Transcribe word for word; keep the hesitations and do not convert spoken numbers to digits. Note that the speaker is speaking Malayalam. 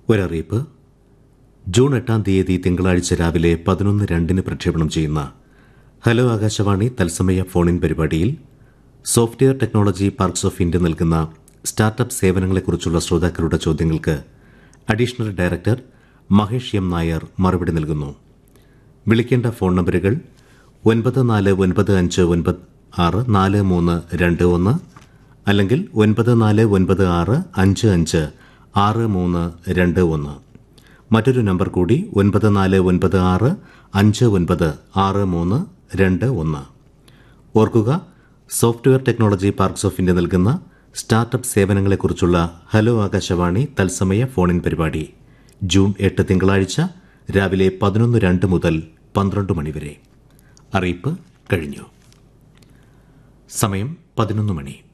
ഒരറിയിപ്പ്. ജൂൺ എട്ടാം തീയതി തിങ്കളാഴ്ച രാവിലെ പതിനൊന്ന് രണ്ടിന് പ്രക്ഷേപണം ചെയ്യുന്ന ഹലോ ആകാശവാണി തത്സമയ ഫോണിൻ പരിപാടിയിൽ software technology parks of India നൽകുന്ന സ്റ്റാർട്ടപ്പ് സേവനങ്ങളെക്കുറിച്ചുള്ള ശ്രോതാക്കളുടെ ചോദ്യങ്ങൾക്ക് additional director Mahesh M Nair മറുപടി നൽകുന്നു. വിളിക്കേണ്ട ഫോൺ നമ്പറുകൾ ഒൻപത് നാല് ഒൻപത് അഞ്ച് ഒൻപത് ആറ് നാല് മൂന്ന് രണ്ട് ഒന്ന് അല്ലെങ്കിൽ ഒൻപത് നാല് ഒൻപത് ആറ് അഞ്ച് അഞ്ച് ആറ് മൂന്ന് രണ്ട് ഒന്ന്. മറ്റൊരു നമ്പർ കൂടി ഒൻപത് നാല് ഒൻപത് ആറ് അഞ്ച് ഒൻപത് ആറ് മൂന്ന് രണ്ട് ഒന്ന്. ഓർക്കുക, software technology parks of India നൽകുന്ന സ്റ്റാർട്ടപ്പ് സേവനങ്ങളെക്കുറിച്ചുള്ള ഹലോ ആകാശവാണി തത്സമയ ഫോണിൻ പരിപാടി ജൂൺ എട്ട് തിങ്കളാഴ്ച രാവിലെ പതിനൊന്ന് രണ്ട് മുതൽ പന്ത്രണ്ട് മണിവരെ. അറിയിപ്പ് കഴിഞ്ഞു. സമയം പതിനൊന്ന് മണി.